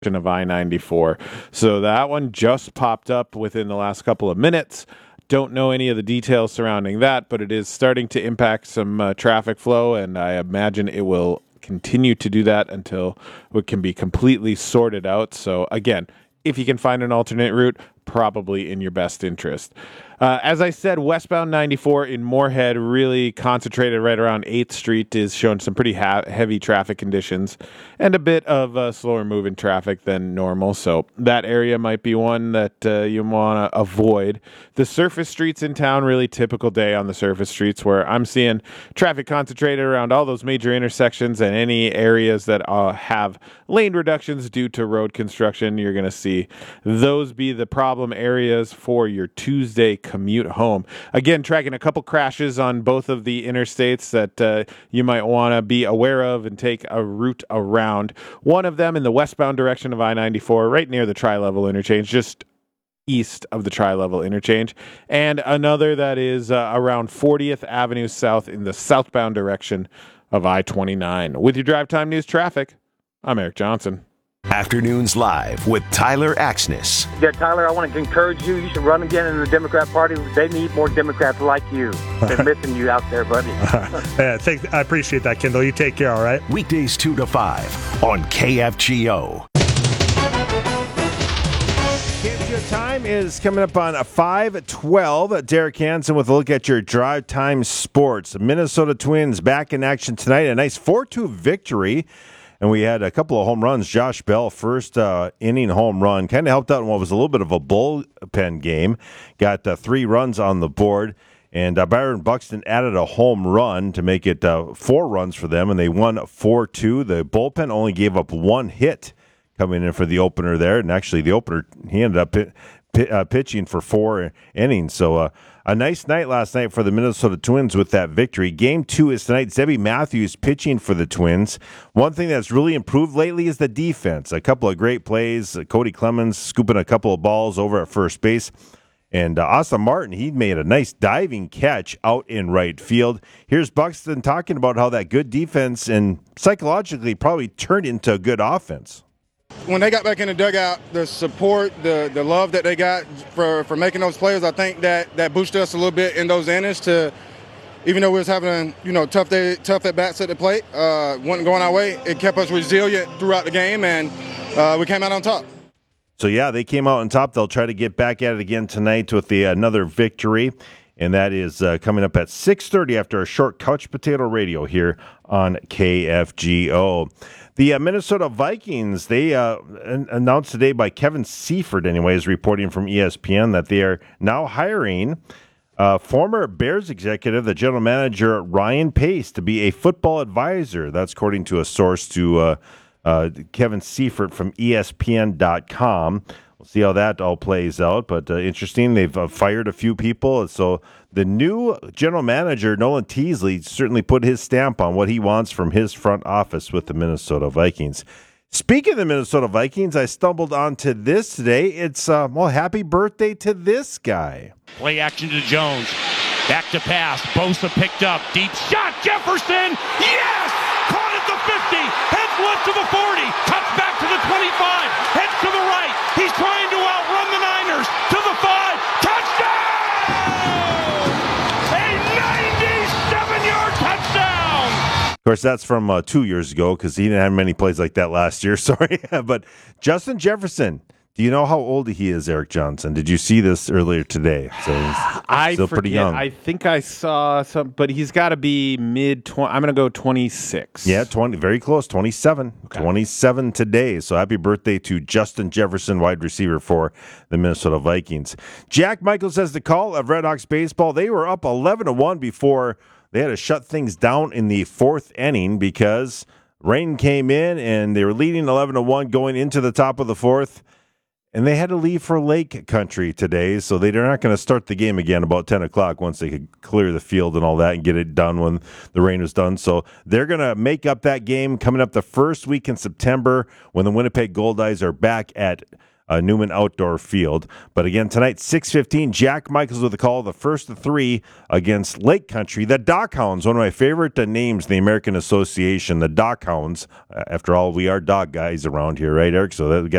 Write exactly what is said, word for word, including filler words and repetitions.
of I ninety-four. So that one just popped up within the last couple of minutes. Don't know any of the details surrounding that, but it is starting to impact some uh, traffic flow, and I imagine it will continue to do that until it can be completely sorted out. So again, if you can find an alternate route, probably in your best interest. Uh, as I said, westbound ninety-four in Moorhead, really concentrated right around eighth Street, is showing some pretty ha- heavy traffic conditions and a bit of uh, slower moving traffic than normal. So that area might be one that uh, you want to avoid. The surface streets in town, really typical day on the surface streets, where I'm seeing traffic concentrated around all those major intersections and any areas that uh, have lane reductions due to road construction. You're going to see those be the problem areas for your Tuesday commute home. Again, tracking a couple crashes on both of the interstates that uh, you might want to be aware of and take a route around. One of them in the westbound direction of I ninety-four, right near the Tri-Level interchange, just east of the Tri-Level interchange, and another that is uh, around fortieth Avenue South in the southbound direction of I twenty-nine. With your drive time news traffic, I'm Eric Johnson. Afternoons Live with Tyler Axness. Yeah, Tyler, I want to encourage you. You should run again in the Democrat Party. They need more Democrats like you. They're missing you out there, buddy. yeah, thank, I appreciate that, Kendall. You take care, all right? Weekdays two to five on K F G O. K F G O time is coming up on five twelve. Derek Hansen with a look at your Drive Time Sports. Minnesota Twins back in action tonight. A nice four two victory. And we had a couple of home runs. Josh Bell, first uh, inning home run, kind of helped out in what was a little bit of a bullpen game. Got uh, three runs on the board. And uh, Byron Buxton added a home run to make it uh, four runs for them, and they won four two. The bullpen only gave up one hit coming in for the opener there. And actually, the opener, he ended up pit, pit, uh, pitching for four innings. So, uh, a nice night last night for the Minnesota Twins with that victory. Game two is tonight. Zebby Matthews pitching for the Twins. One thing that's really improved lately is the defense. A couple of great plays. Cody Clemens scooping a couple of balls over at first base. And uh, Austin Martin, he made a nice diving catch out in right field. Here's Buxton talking about how that good defense and psychologically probably turned into a good offense. When they got back in the dugout, the support, the the love that they got for, for making those plays, I think that, that boosted us a little bit in those innings to, even though we was having, you know, tough day, tough at bats at the plate, uh, wasn't going our way. It kept us resilient throughout the game, and uh, we came out on top. So, yeah, they came out on top. They'll try to get back at it again tonight with the another victory, and that is uh, coming up at six thirty after a short couch potato radio here on K F G O. The uh, Minnesota Vikings, they uh, an- announced today by Kevin Seifert, anyways, reporting from E S P N that they are now hiring uh, former Bears executive, the general manager Ryan Pace, to be a football advisor. That's according to a source to uh, uh, Kevin Seifert from E S P N dot com. We'll see how that all plays out, but uh, interesting. They've uh, fired a few people, so the new general manager, Nolan Teasley, certainly put his stamp on what he wants from his front office with the Minnesota Vikings. Speaking of the Minnesota Vikings, I stumbled onto this today. It's, uh, well, happy birthday to this guy. Play action to Jones. Back to pass. Bosa picked up. Deep shot. Jefferson. Yes! Caught at the fifty. Heads left to the forty. Cuts back to the twenty-five. Heads to the right. He's trying to outrun the Niners. To the five. Touchdown! A ninety-seven-yard touchdown! Of course, that's from uh, two years ago because he didn't have many plays like that last year. Sorry. But Justin Jefferson, do you know how old he is, Eric Johnson? Did you see this earlier today? So he's I still forget. pretty young. I think I saw some, but he's got to be mid twenty. I'm going to go twenty-six. Yeah, twenty, very close, twenty-seven. Okay. twenty-seven today. So happy birthday to Justin Jefferson, wide receiver for the Minnesota Vikings. Jack Michaels has the call of Red Hawks baseball. They were up eleven to one before they had to shut things down in the fourth inning because rain came in and they were leading eleven to one going into the top of the fourth. And they had to leave for Lake Country today, so they're not going to start the game again about ten o'clock once they could clear the field and all that and get it done when the rain was done. So they're going to make up that game coming up the first week in September when the Winnipeg Goldeyes are back at uh, Newman Outdoor Field. But again, tonight, six fifteen, Jack Michaels with a call, the first of three against Lake Country. The Dockhounds, one of my favorite uh, names in the American Association, the Dockhounds. Uh, after all, we are dog guys around here, right, Eric? So that, we got